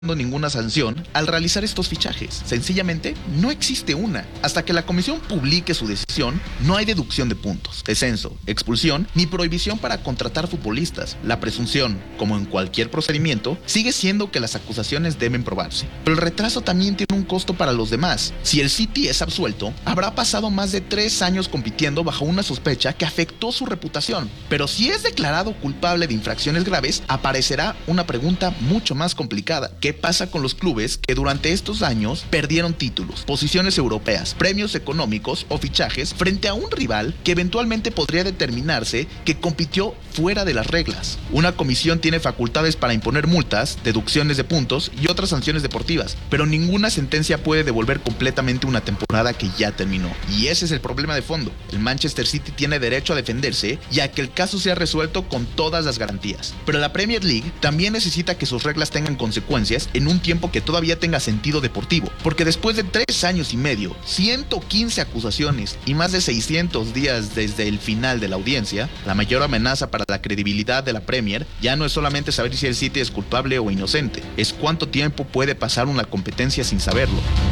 ninguna sanción al realizar estos fichajes. Sencillamente, no existe una. Hasta que la comisión publique su decisión, no hay deducción de puntos, descenso, expulsión ni prohibición para contratar futbolistas. La presunción, como en cualquier procedimiento, sigue siendo que las acusaciones deben probarse. Pero el retraso también tiene un costo para los demás. Si el City es absuelto, habrá pasado más de 3 años compitiendo bajo una sospecha que afectó su reputación. Pero si es declarado culpable de infracciones graves, aparecerá una pregunta mucho más complicada. ¿Qué pasa con los clubes que durante estos años perdieron títulos, posiciones europeas, premios económicos o fichajes frente a un rival que eventualmente podría determinarse que compitió fuera de las reglas? Una comisión tiene facultades para imponer multas, deducciones de puntos y otras sanciones deportivas, pero ninguna sentencia puede devolver completamente una temporada que ya terminó. Y ese es el problema de fondo. El Manchester City tiene derecho a defenderse y a que el caso sea resuelto con todas las garantías. Pero la Premier League también necesita que sus reglas tengan consecuencias en un tiempo que todavía tenga sentido deportivo, porque después de 3 años y medio, 115 acusaciones y más de 600 días desde el final de la audiencia, la mayor amenaza para la credibilidad de la Premier ya no es solamente saber si el City es culpable o inocente, es cuánto tiempo puede pasar una competencia sin saberlo.